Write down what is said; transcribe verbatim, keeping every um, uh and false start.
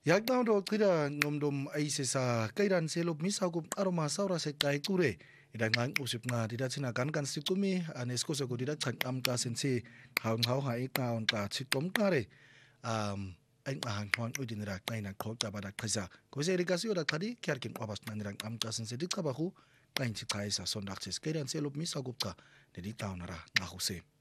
Yaqawndo qida ngomdom ayisesa kaidan selop misa ku aroma saura sekai ture ida ngang usip nga dida tina kan kan sikumi anesko se ko dida chan am ka sense haung hau ha ikaun ka chikom kare um ay mahang hwang udin ra kaina khok ta bada khasa ko se rikasi ora khadi kyar kin abas nan rang am ka sense dik kabahu kain chi kaisa sondak ses kaidan selop misa ku ka dedi taunara ngahuse